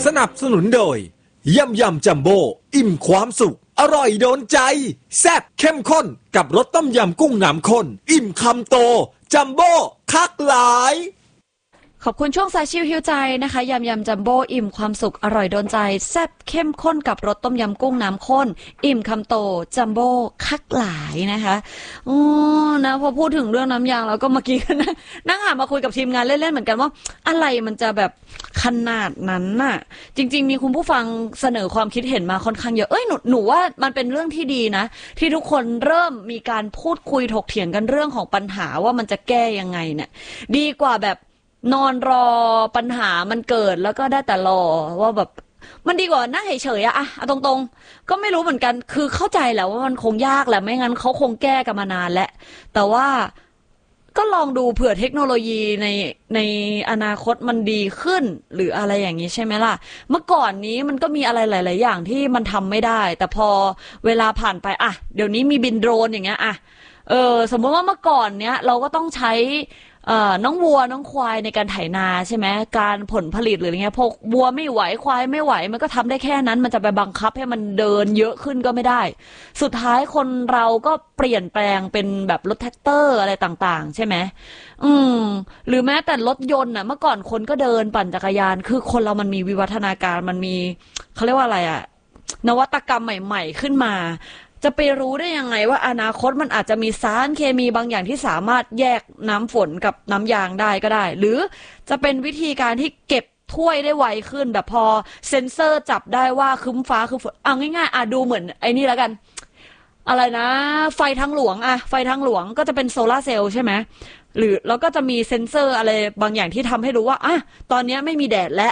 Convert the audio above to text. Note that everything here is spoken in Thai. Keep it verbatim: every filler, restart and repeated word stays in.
สนับสนุนโดยยำยำจัมโบ้อิ่มความสุขอร่อยโดนใจแซ่บเข้มข้นกับรสต้มยำกุ้งน้ำข้นอิ่มคำโตจัมโบ้คักหลายขอบคุณช่วงสายชิวฮิวใจนะคะยำยำจัมโบ้อิ่มความสุขอร่อยโดนใจแซ่บเข้มข้นกับรสต้มยำกุ้งน้ำข้นอิ่มคำโตจัมโบ้คักหลายนะคะอ๋อนะพอพูดถึงเรื่องน้ำยางแล้วก็เมื่อกี้นะนั่งหามาคุยกับทีมงานเล่นๆเหมือนกันว่าอะไรมันจะแบบขนาดนั้นน่ะจริงๆมีคุณผู้ฟังเสนอความคิดเห็นมาค่อนข้างเยอะเอ้ยหนูหนูว่ามันเป็นเรื่องที่ดีนะที่ทุกคนเริ่มมีการพูดคุยถกเถียงกันเรื่องของปัญหาว่ามันจะแก้ยังไงเนี่ยดีกว่าแบบนอนรอปัญหามันเกิดแล้วก็ได้แต่รอว่าแบบมันดีกว่านั่งเฉยๆอะอะเอาตรงๆก็ไม่รู้เหมือนกันคือเข้าใจแหละว่ามันคงยากแหละไม่งั้นเขาคงแก้กันมานานแล้วแต่ว่าก็ลองดูเผื่อเทคโนโลยีในในอนาคตมันดีขึ้นหรืออะไรอย่างนี้ใช่ไหมล่ะเมื่อก่อนนี้มันก็มีอะไรหลายๆอย่างที่มันทำไม่ได้แต่พอเวลาผ่านไปอะเดี๋ยวนี้มีบินโดรนอย่างเงี้ยอะเออสมมติว่าเมื่อก่อนเนี้ยเราก็ต้องใช้เอ่อน้องวัวน้องควายในการไถนาใช่ไหมการผลผลิตหรืออะไรเงี้ยพวกวัวไม่ไหวควายไม่ไหวมันก็ทำได้แค่นั้นมันจะไปบังคับให้มันเดินเยอะขึ้นก็ไม่ได้สุดท้ายคนเราก็เปลี่ยนแปลงเป็นแบบรถแท็กเตอร์อะไรต่างๆใช่ไหมอืมหรือแม้แต่รถยนต์น่ะเมื่อก่อนคนก็เดินปั่นจักรยานคือคนเรามันมีวิวัฒนาการมันมีเขาเรียกว่าอะไรอะนวัตกรรมใหม่ๆขึ้นมาจะไปรู้ได้ยังไงว่าอนาคตมันอาจจะมีสารเคมีบางอย่างที่สามารถแยกน้ำฝนกับน้ำยางได้ก็ได้หรือจะเป็นวิธีการที่เก็บถ้วยได้ไวขึ้นแบบพอเซ็นเซอร์จับได้ว่าคึ้มฟ้าคือฝนเอาง่ายๆอ่ะดูเหมือนไอ้นี่แล้วกันอะไรนะไฟทางหลวงอะไฟทางหลวงก็จะเป็นโซลาร์เซลล์ใช่ไหมหรือแล้วก็จะมีเซ็นเซอร์อะไรบางอย่างที่ทำให้รู้ว่าอ่ะตอนนี้ไม่มีแดดและ